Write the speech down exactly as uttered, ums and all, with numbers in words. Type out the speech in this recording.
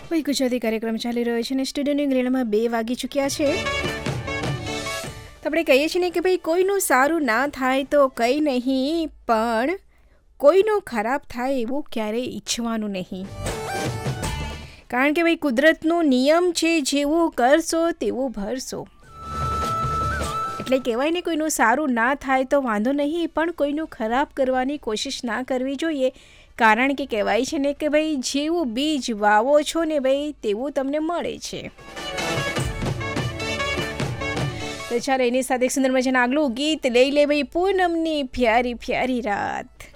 ભાઈ ગુજરાતી કાર્યક્રમ ચાલી રહ્યો છે અને સ્ટુડિયોની ગ્રેડમાં બે વાગી ચૂક્યા છે. તો આપણે કહીએ છીએ ને કે ભાઈ કોઈનું સારું ના થાય તો કંઈ નહીં, પણ કોઈનું ખરાબ થાય એવું ક્યારેય ઈચ્છવાનું નહીં. કારણ કે ભાઈ કુદરતનો નિયમ છે, જેવું કરશો તેવું ભરશો. એટલે કહેવાય ને કોઈનું સારું ના થાય તો વાંધો નહીં, પણ કોઈનું ખરાબ કરવાની કોશિશ ના કરવી જોઈએ. કારણ કે કહેવાય છે ને કે ભાઈ જેવું બીજ વાવો છો ને ભાઈ તેવું તમને મળે છે. તો ચાલો એની સાથે એક સુંદર મજાનું આગલું ગીત લઈ લે ભાઈ, પૂનમની પ્યારી પ્યારી રાત.